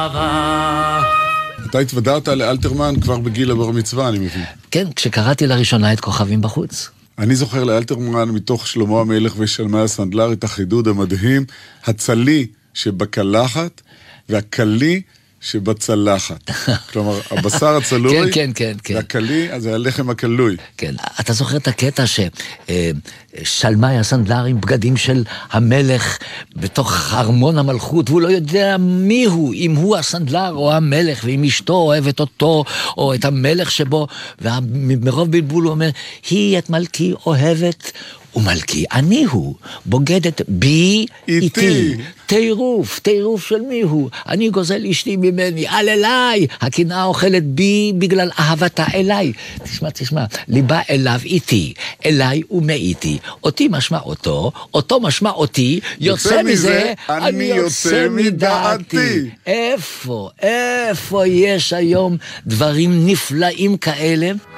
אתה התוודעת לאלתרמן כבר בגיל הבר מצווה, אני מבין. כן, כשקראתי לראשונה את כוכבים בחוץ. אני זוכר לאלתרמן מתוך שלמה המלך ושלמי הסנדלר את החידוד המדהים, הצלי שבקלחת והקלי שבצלחת. כלומר, הבשר הצלוי, והקלי, אז זה הלחם הקלוי. כן, אתה זוכר את הקטע ששלמי הסנדלר עם בגדים של המלך בתוך ארמון המלכות, והוא לא יודע מי הוא, אם הוא הסנדלר או המלך, ואם אשתו אוהבת אותו, או את המלך שבו, ומרוב בלבול הוא אומר, היא את מלכי אוהבת, ומלכי אני הוא, בוגדת בי איתי. תירוף של מי הוא? אני גוזל אשתי ממני, על אליי, הקנאה אוכלת בי בגלל אהבתה אליי. תשמע, ליבה אליו איתי, אליי ומאיתי, אותי משמע אותו משמע אותי, יוצא מזה, אני יוצא מדעתי. איפה יש היום דברים נפלאים כאלה?